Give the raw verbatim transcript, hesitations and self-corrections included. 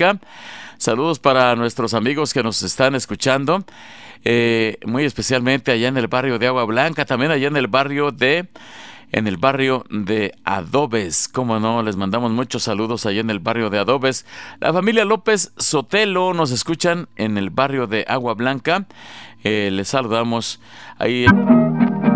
Blanca. Saludos para nuestros amigos que nos están escuchando, eh, muy especialmente allá en el barrio de Agua Blanca, también allá en el barrio de en el barrio de Adobes. Cómo no, les mandamos muchos saludos allá en el barrio de Adobes. La familia López Sotelo nos escuchan en el barrio de Agua Blanca. Eh, les saludamos ahí.